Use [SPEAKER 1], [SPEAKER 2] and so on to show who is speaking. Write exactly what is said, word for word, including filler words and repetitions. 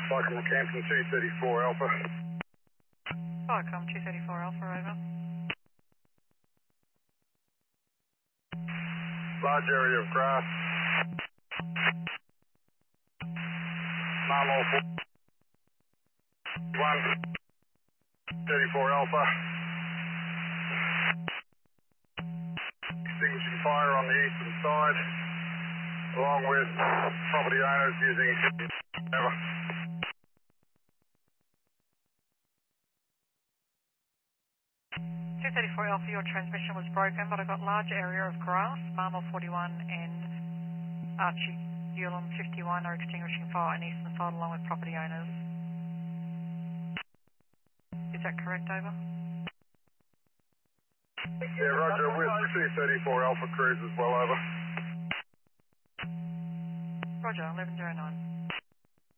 [SPEAKER 1] Cyclone Campton two thirty-four Alpha.
[SPEAKER 2] Cyclone two thirty-four Alpha, over.
[SPEAKER 1] Large area of grass. Marmol one thirty-four Alpha. Extinguishing fire on the eastern side, along with property owners using over.
[SPEAKER 2] two thirty-four Alpha, your transmission was broken, but I got large area of grass. Marmol forty-one and Archie Ulam fifty-one are extinguishing fire on eastern side along with property owners. Is that correct, over?
[SPEAKER 1] Yeah, roger, with two thirty-four Alpha Cruise as well, over.
[SPEAKER 2] Roger, eleven oh nine.